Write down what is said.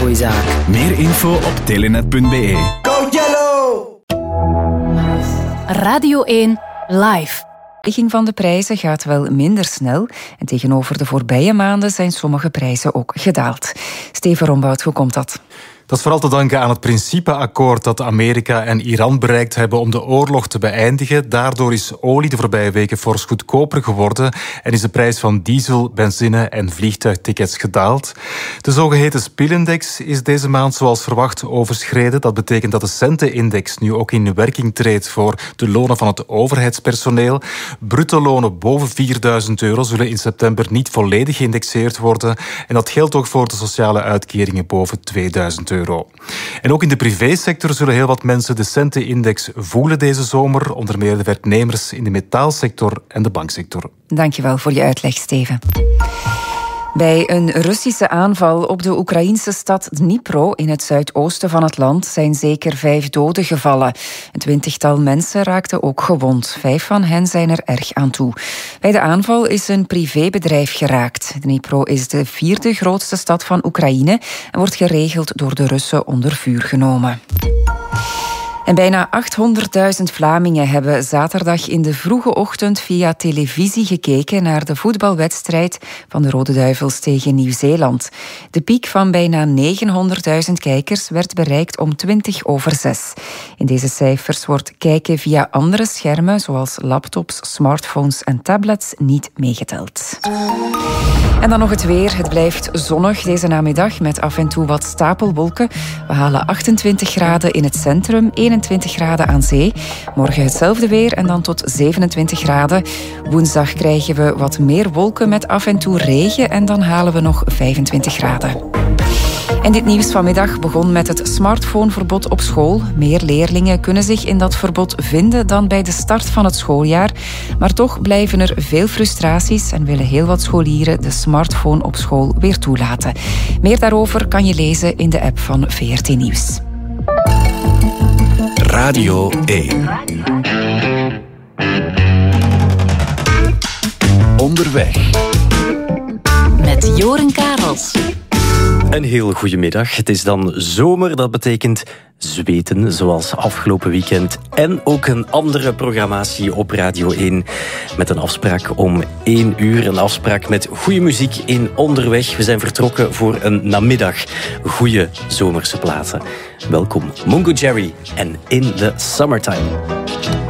Zaak. Meer info op telenet.be. Go Yellow! Radio 1 Live. De stijging van de prijzen gaat wel minder snel en tegenover de voorbije maanden zijn sommige prijzen ook gedaald. Steven Rombout, hoe komt dat? Dat is vooral te danken aan het principeakkoord dat Amerika en Iran bereikt hebben om de oorlog te beëindigen. Daardoor is olie de voorbije weken fors goedkoper geworden en is de prijs van diesel, benzine en vliegtuigtickets gedaald. De zogeheten spielindex is deze maand zoals verwacht overschreden. Dat betekent dat de centenindex nu ook in werking treedt voor de lonen van het overheidspersoneel. Bruto lonen boven €4.000 zullen in september niet volledig geïndexeerd worden. En dat geldt ook voor de sociale uitkeringen boven €2.000. En ook in de privésector zullen heel wat mensen de centenindex voelen deze zomer. Onder meer de werknemers in de metaalsector en de banksector. Dankjewel voor je uitleg, Steven. Bij een Russische aanval op de Oekraïnse stad Dnipro in het zuidoosten van het land zijn zeker 5 doden gevallen. Een 20-tal mensen raakten ook gewond. 5 van hen zijn er erg aan toe. Bij de aanval is een privébedrijf geraakt. Dnipro is de 4e grootste stad van Oekraïne en wordt geregeld door de Russen onder vuur genomen. En bijna 800.000 Vlamingen hebben zaterdag in de vroege ochtend via televisie gekeken naar de voetbalwedstrijd van de Rode Duivels tegen Nieuw-Zeeland. De piek van bijna 900.000 kijkers werd bereikt om 6:20. In deze cijfers wordt kijken via andere schermen, zoals laptops, smartphones en tablets, niet meegeteld. En dan nog het weer. Het blijft zonnig deze namiddag met af en toe wat stapelwolken. We halen 28 graden in het centrum, 21 graden aan zee. Morgen hetzelfde weer en dan tot 27 graden. Woensdag krijgen we wat meer wolken met af en toe regen en dan halen we nog 25 graden. En dit nieuws vanmiddag begon met het smartphoneverbod op school. Meer leerlingen kunnen zich in dat verbod vinden dan bij de start van het schooljaar. Maar toch blijven er veel frustraties en willen heel wat scholieren de smartphone op school weer toelaten. Meer daarover kan je lezen in de app van VRT Nieuws. Radio 1. Onderweg. Met Joren Karels. Een heel goede middag. Het is dan zomer, dat betekent zweten, zoals afgelopen weekend. En ook een andere programmatie op Radio 1. Met een afspraak om 1 uur. Een afspraak met goede muziek in Onderweg. We zijn vertrokken voor een namiddag. Goede zomerse platen. Welkom, Mungo Jerry en In the Summertime.